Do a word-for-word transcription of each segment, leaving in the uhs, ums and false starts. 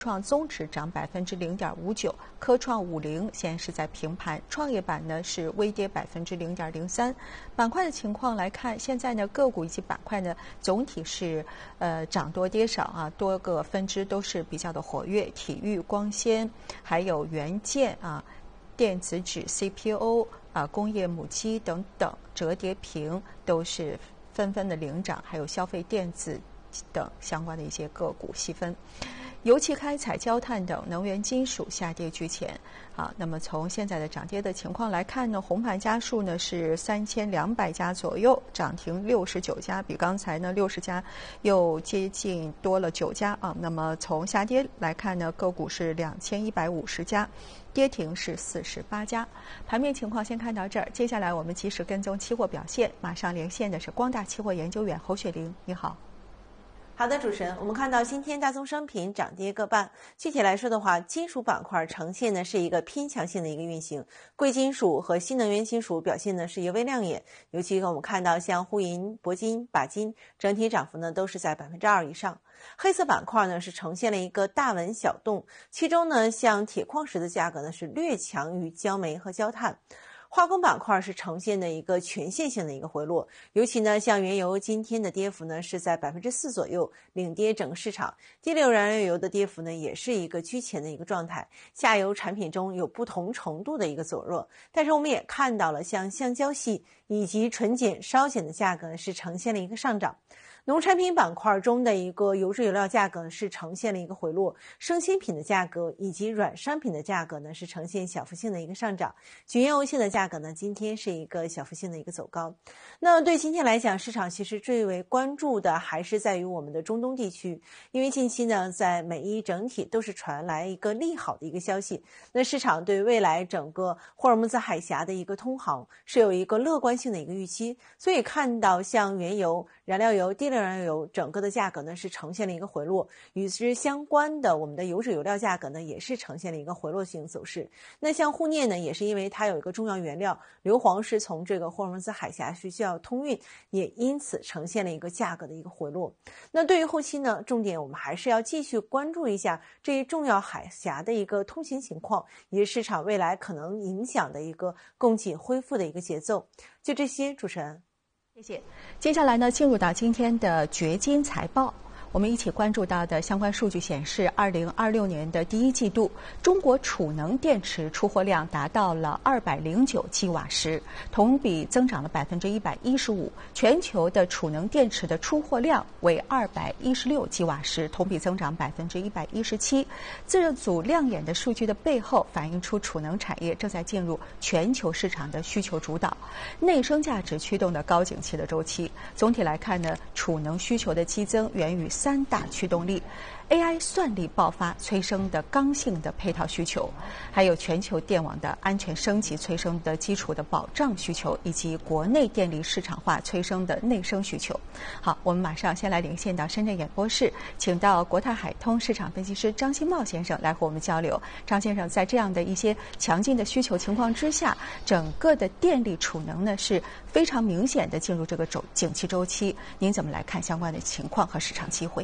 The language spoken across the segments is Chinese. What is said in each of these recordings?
创综指涨百分之零点五九，科创五零现在是在平盘，创业板呢是微跌百分之零点零三。板块的情况来看，现在呢个股以及板块呢总体是呃涨多跌少啊，多个分支都是比较的活跃，体育、光纤，还有元件啊、电子纸、C P U 啊、工业母机等等，折叠屏都是纷纷的领涨，还有消费电子等相关的一些个股细分。油气开采、焦炭等能源金属下跌居前。啊，那么从现在的涨跌的情况来看呢，红盘家数呢是三千两百家左右，涨停六十九家，比刚才呢六十家又接近多了九家啊。那么从下跌来看呢，个股是两千一百五十家，跌停是四十八家。盘面情况先看到这儿，接下来我们及时跟踪期货表现，马上连线的是光大期货研究员侯雪玲，你好。 好的，主持人，我们看到今天大宗商品涨跌各半。具体来说的话，金属板块呈现的是一个偏强性的一个运行，贵金属和新能源金属表现呢是尤为亮眼。尤其我们看到像沪银、铂金、钯金整体涨幅呢都是在百分之二以上。黑色板块呢是呈现了一个大稳小动，其中呢像铁矿石的价格呢是略强于焦煤和焦炭。化工板块是呈现的一个全线性的一个回落，尤其呢像原油今天的跌幅呢是在百分之四左右，领跌整个市场。第六燃料油的跌幅呢也是一个居前的一个状态，下游产品中有不同程度的一个走弱，但是我们也看到了像橡胶系以及纯碱、烧碱的价格是呈现了一个上涨。农产品板块中的一个油脂油料价格是呈现了一个回落，生鲜品的价格以及软商品的价格呢是呈现小幅性的一个上涨，原油线的价格呢今天是一个小幅性的一个走高。那对今天来讲，市场其实最为关注的还是在于我们的中东地区，因为近期呢在美伊整体都是传来一个利好的一个消息，那市场对未来整个霍尔木兹海峡的一个通航是有一个乐观性的一个预期，所以看到像原油、燃料油、低燃料油整个的价格呢是呈现了一个回落，与之相关的我们的油脂油料价格呢也是呈现了一个回落性走势。那像沪镍呢也是因为它有一个重要原料硫磺是从这个霍尔木兹海峡需要通运，也因此呈现了一个价格的一个回落。那对于后期呢，重点我们还是要继续关注一下这一重要海峡的一个通行情况，以及市场未来可能影响的一个供给恢复的一个节奏。就这些，主持人。 谢谢。接下来呢，进入到今天的掘金财报。我们一起关注到的相关数据显示，二零二六年的第一季度，中国储能电池出货量达到了二百零九吉瓦时，同比增长了百分之一百一十五。全球的储能电池的出货量为二百一十六吉瓦时，同比增长百分之一百一十七。这组亮眼的数据的背后，反映出储能产业正在进入全球市场的需求主导、内生价值驱动的高景气的周期。总体来看呢，储能需求的激增源于三大驱动力 ：A I 算力爆发催生的刚性的配套需求，还有全球电网的安全升级催生的基础的保障需求，以及国内电力市场化催生的内生需求。好，我们马上先来连线到深圳演播室，请到国泰海通市场分析师张新茂先生来和我们交流。张先生，在这样的一些强劲的需求情况之下，整个的电力储能呢是非常明显的进入这个周景气周期，您怎么来看相关的情况和市场机会？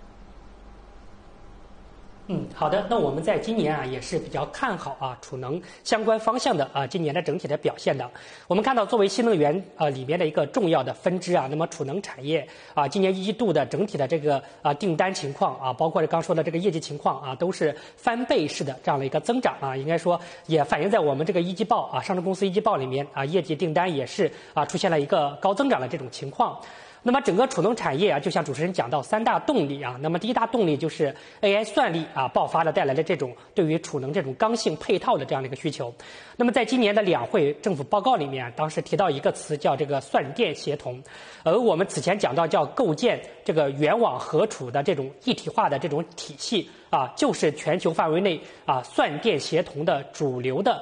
嗯，好的。那我们在今年啊也是比较看好啊储能相关方向的啊今年的整体的表现的。我们看到作为新能源啊里面的一个重要的分支啊，那么储能产业啊今年一季度的整体的这个啊订单情况啊，包括刚说的这个业绩情况啊，都是翻倍式的这样的一个增长啊，应该说也反映在我们这个一季报啊上市公司一季报里面啊，业绩订单也是啊出现了一个高增长的这种情况。那么整个储能产业啊，就像主持人讲到三大动力啊，那么第一大动力就是 A I 算力啊爆发的带来的这种对于储能这种刚性配套的这样的一个需求。那么在今年的两会政府报告里面，当时提到一个词叫这个算电协同，而我们此前讲到叫构建这个原网合储的这种一体化的这种体系啊，就是全球范围内啊算电协同的主流的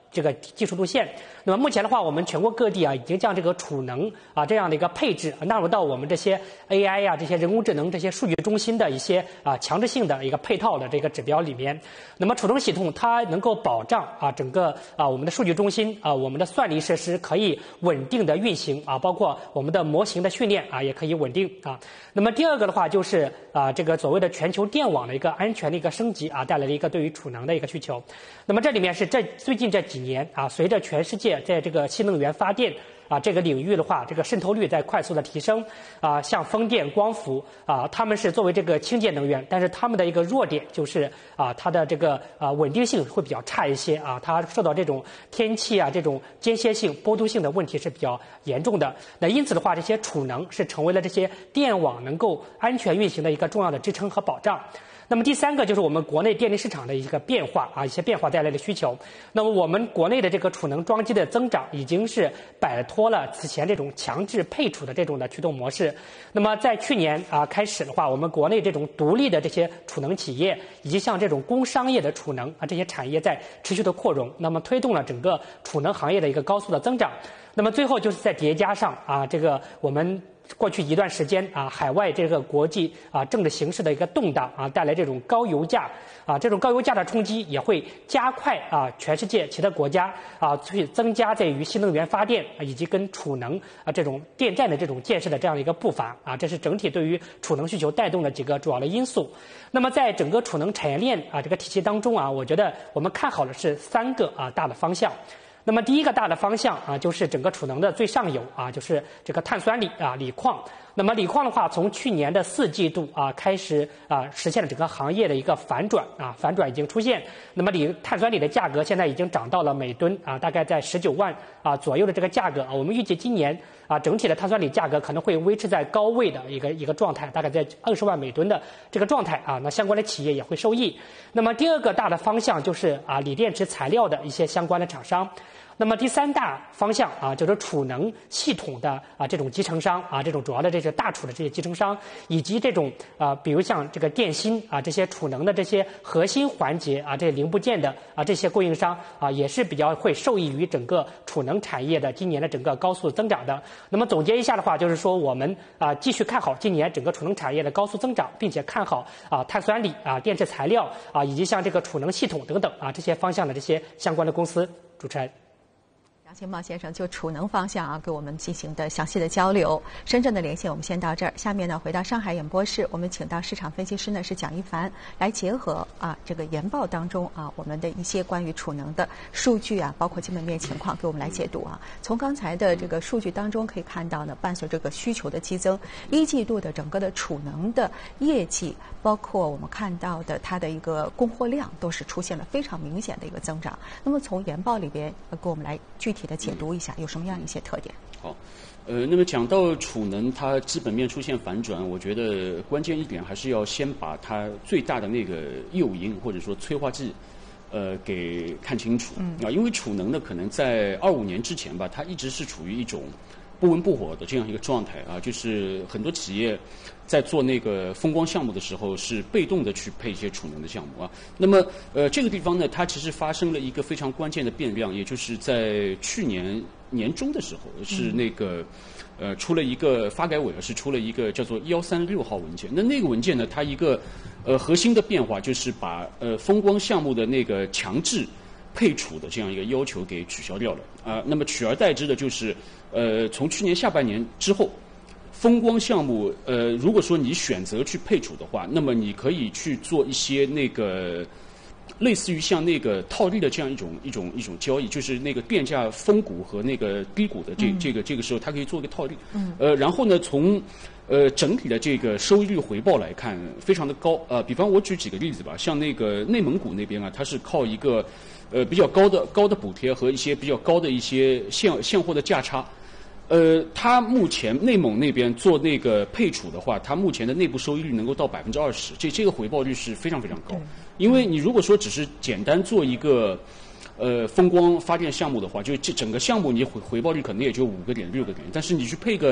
这个技术路线。那么目前的话，我们全国各地啊，已经将这个储能啊这样的一个配置纳入到我们这些 A I 呀、啊、这些人工智能这些数据中心的一些啊强制性的一个配套的这个指标里面。那么储能系统它能够保障啊整个啊我们的数据中心啊我们的算力设施可以稳定的运行啊，包括我们的模型的训练啊也可以稳定啊。那么第二个的话就是啊这个所谓的全球电网的一个安全的一个升级啊，带来了一个对于储能的一个需求。那么这里面是这最近这几年啊，随着全世界在这个新能源发电啊这个领域的话，这个渗透率在快速的提升啊，像风电、光伏啊，他们是作为这个清洁能源，但是他们的一个弱点就是啊，它的这个啊稳定性会比较差一些啊，它受到这种天气啊这种间歇性、波动性的问题是比较严重的。那因此的话，这些储能是成为了这些电网能够安全运行的一个重要的支撑和保障。那么第三个就是我们国内电力市场的一个变化啊，一些变化带来的需求。那么我们国内的这个储能装机的增长已经是摆脱了此前这种强制配储的这种的驱动模式。那么在去年啊开始的话，我们国内这种独立的这些储能企业以及像这种工商业的储能啊这些产业在持续的扩容，那么推动了整个储能行业的一个高速的增长。那么最后就是再叠加上啊这个我们过去一段时间啊，海外这个国际啊政治形势的一个动荡啊，带来这种高油价啊，这种高油价的冲击也会加快啊全世界其他国家啊去增加在于新能源发电以及跟储能啊这种电站的这种建设的这样的一个步伐啊，这是整体对于储能需求带动的几个主要的因素。那么在整个储能产业链啊这个体系当中啊，我觉得我们看好的是三个啊大的方向。那么第一个大的方向啊，就是整个储能的最上游啊，就是这个碳酸锂啊锂矿。那么锂矿的话，从去年的四季度啊开始啊实现了整个行业的一个反转啊，反转已经出现。那么锂碳酸锂的价格现在已经涨到了每吨啊大概在十九万啊左右的这个价格啊。我们预计今年啊整体的碳酸锂价格可能会维持在高位的一个一个状态，大概在二十万每吨的这个状态啊。那相关的企业也会受益。那么第二个大的方向就是啊锂电池材料的一些相关的厂商。那么第三大方向啊，就是储能系统的啊这种集成商啊，这种主要的这些大储的这些集成商，以及这种啊，比如像这个电芯啊这些储能的这些核心环节啊，这些零部件的啊这些供应商啊，也是比较会受益于整个储能产业的今年的整个高速增长的。那么总结一下的话，就是说我们啊继续看好今年整个储能产业的高速增长，并且看好啊碳酸锂啊电池材料啊以及像这个储能系统等等啊这些方向的这些相关的公司。主持人。 杨新茂先生就储能方向啊，给我们进行的详细的交流。深圳的连线我们先到这儿，下面呢回到上海演播室，我们请到市场分析师呢是蒋一凡，来结合啊这个研报当中啊我们的一些关于储能的数据啊，包括基本面情况，给我们来解读啊。从刚才的这个数据当中可以看到呢，伴随这个需求的激增，一季度的整个的储能的业绩，包括我们看到的它的一个供货量，都是出现了非常明显的一个增长。那么从研报里边呃给我们来具体的解读一下有什么样一些特点？ 好，呃，那么讲到储能，它基本面出现反转，我觉得关键一点还是要先把它最大的那个诱因或者说催化剂，呃，给看清楚。嗯啊，因为储能呢，可能在二五年之前吧，它一直是处于一种不温不火的这样一个状态啊，就是很多企业在做那个风光项目的时候是被动的去配一些储能的项目啊。那么呃这个地方呢，它其实发生了一个非常关键的变量，也就是在去年年中的时候是那个呃出了一个发改委是出了一个叫做一三六号文件。那那个文件呢，它一个呃核心的变化就是把呃风光项目的那个强制配储的这样一个要求给取消掉了啊。那么取而代之的就是呃从去年下半年之后，风光项目呃如果说你选择去配储的话，那么你可以去做一些那个类似于像那个套利的这样一种一种一种交易，就是那个电价峰谷和那个低谷的这、嗯、这个这个时候，它可以做一个套利。嗯。呃，然后呢，从呃整体的这个收益率回报来看，非常的高。呃，比方我举几个例子吧，像那个内蒙古那边啊，它是靠一个呃比较高的高的补贴和一些比较高的一些现现货的价差。呃，它目前内蒙那边做那个配储的话，它目前的内部收益率能够到百分之二十，这这个回报率是非常非常高。因为你如果说只是简单做一个呃风光发电项目的话，就这整个项目你回回报率可能也就五个点六个点，但是你去配个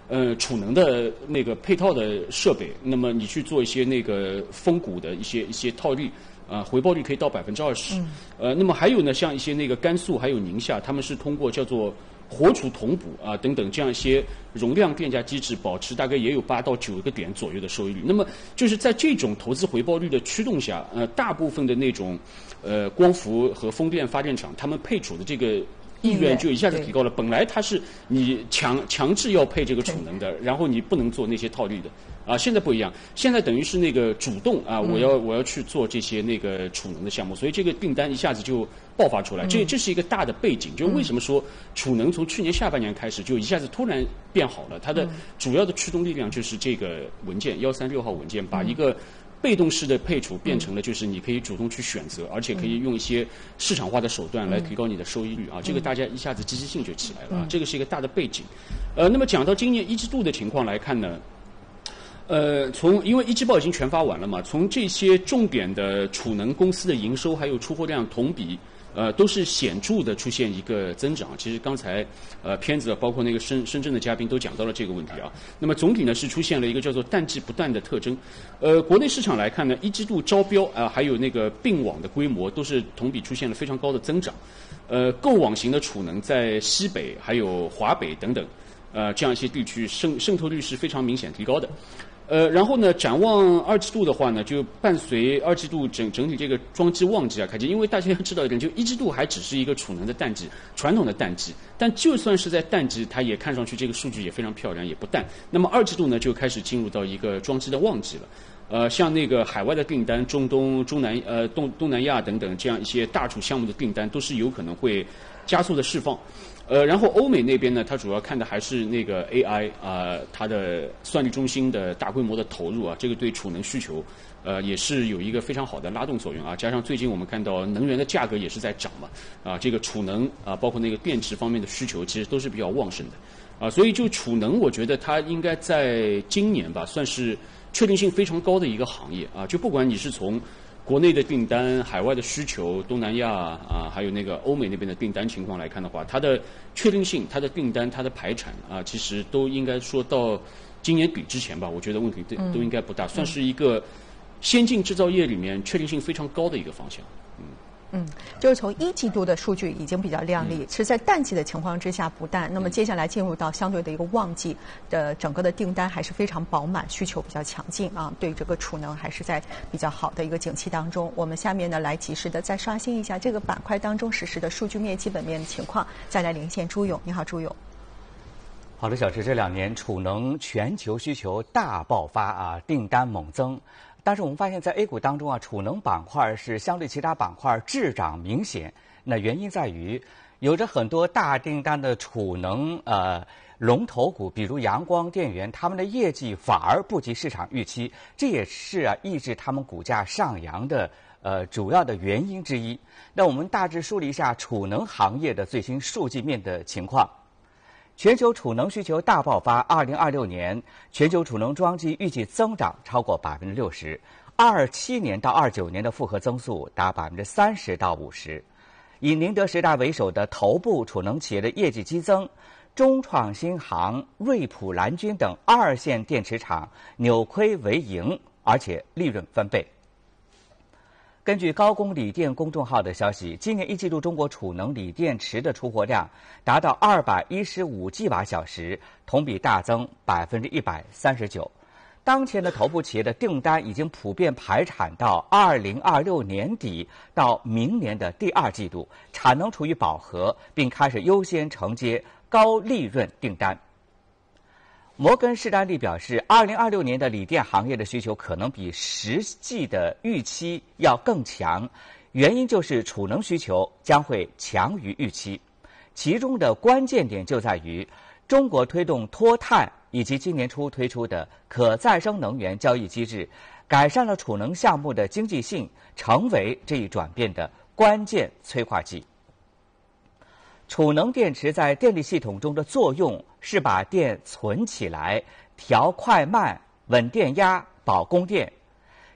呃储能的那个配套的设备，那么你去做一些那个风谷的一些一些套利。啊，回报率可以到百分之二十。呃，那么还有呢，像一些那个甘肃还有宁夏，他们是通过叫做活储同补啊等等这样一些容量电价机制，保持大概也有八到九个点左右的收益率。那么就是在这种投资回报率的驱动下，呃，大部分的那种呃光伏和风电发电厂，他们配储的这个意愿就一下子提高了。本来它是你强强制要配这个储能的，然后你不能做那些套利的。啊，现在不一样，现在等于是那个主动啊，我要我要去做这些那个储能的项目，所以这个订单一下子就爆发出来。这这是一个大的背景，就是为什么说储能从去年下半年开始就一下子突然变好了？它的主要的驱动力量就是这个文件幺三六号文件，把一个被动式的配储变成了就是你可以主动去选择，而且可以用一些市场化的手段来提高你的收益率啊。这个大家一下子积极性就起来了啊。这个是一个大的背景。呃，那么讲到今年一季度的情况来看呢？呃，从因为一季报已经全发完了嘛，从这些重点的储能公司的营收还有出货量同比，呃，都是显著的出现一个增长。其实刚才呃片子包括那个深深圳的嘉宾都讲到了这个问题啊。那么总体呢是出现了一个叫做淡季不淡的特征。呃，国内市场来看呢，一季度招标啊、呃、还有那个并网的规模都是同比出现了非常高的增长。呃，购网型的储能在西北还有华北等等，呃这样一些地区渗渗透率是非常明显提高的。呃，然后呢，展望二季度的话呢，就伴随二季度整整体这个装机旺季啊开机，因为大家要知道一点，就一季度还只是一个储能的淡季，传统的淡季，但就算是在淡季，它也看上去这个数据也非常漂亮，也不淡。那么二季度呢，就开始进入到一个装机的旺季了。呃，像那个海外的订单，中东、中南呃东东南亚等等这样一些大储项目的订单，都是有可能会加速的释放。呃，然后欧美那边呢，它主要看的还是那个 A I 啊、呃，它的算力中心的大规模的投入啊，这个对储能需求，呃，也是有一个非常好的拉动作用啊。加上最近我们看到能源的价格也是在涨嘛，啊，这个储能啊，包括那个电池方面的需求，其实都是比较旺盛的，啊，所以就储能，我觉得它应该在今年吧，算是确定性非常高的一个行业啊。就不管你是从国内的订单、海外的需求、东南亚啊，还有那个欧美那边的订单情况来看的话，它的确定性、它的订单、它的排产啊，其实都应该说到今年底之前吧，我觉得问题都都应该不大，算是一个先进制造业里面确定性非常高的一个方向。嗯。 嗯，就是从一季度的数据已经比较亮丽，是在淡季的情况之下不淡。那么接下来进入到相对的一个旺季的整个的订单还是非常饱满，需求比较强劲啊，对这个储能还是在比较好的一个景气当中。我们下面呢来及时的再刷新一下这个板块当中实时的数据面、基本面的情况，再来连线朱勇。你好，朱勇。 好的，小池，这两年储能全球需求大爆发啊，订单猛增。但是我们发现，在 A 股当中啊，储能板块是相对其他板块滞涨明显。那原因在于，有着很多大订单的储能呃龙头股，比如阳光电源，他们的业绩反而不及市场预期，这也是啊抑制他们股价上扬的呃主要的原因之一。那我们大致梳理一下储能行业的最新数据面的情况。全球储能需求大爆发，二零二六年全球储能装机预计增长超过百分之六十，二七年到二九年的复合增速达百分之三十到五十。以宁德时代为首的头部储能企业的业绩激增，中创新航、瑞普蓝军等二线电池厂扭亏为盈，而且利润翻倍。根据高工锂电公众号的消息，今年一季度中国储能锂电池的出货量达到二百一十五 吉瓦小时，同比大增百分之一百三十九。当前的头部企业的订单已经普遍排产到二零二六年底到明年的第二季度，产能处于饱和，并开始优先承接高利润订单。摩根士丹利表示，二零二六年的锂电行业的需求可能比实际的预期要更强，原因就是储能需求将会强于预期。其中的关键点就在于中国推动脱碳以及今年初推出的可再生能源交易机制，改善了储能项目的经济性，成为这一转变的关键催化剂。储能电池在电力系统中的作用是把电存起来，调快慢、稳电压、保供电。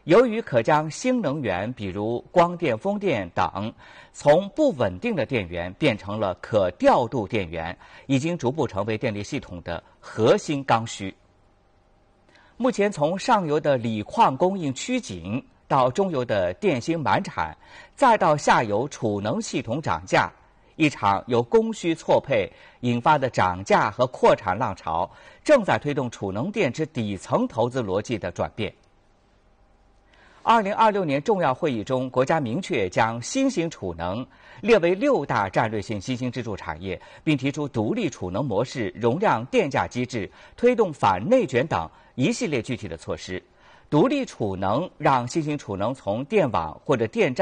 由于可将新能源，比如光电、风电等，从不稳定的电源变成了可调度电源，已经逐步成为电力系统的核心刚需。目前，从上游的锂矿供应趋紧，到中游的电芯满产，再到下游储能系统涨价，一场由供需错配引发的涨价和扩产浪潮，正在推动储能电池底层投资逻辑的转变。二零二六年重要会议中，国家明确将新型储能列为六大战略性新兴支柱产业，并提出独立储能模式、容量电价机制、推动反内卷等一系列具体的措施。独立储能让新型储能从电网或者电站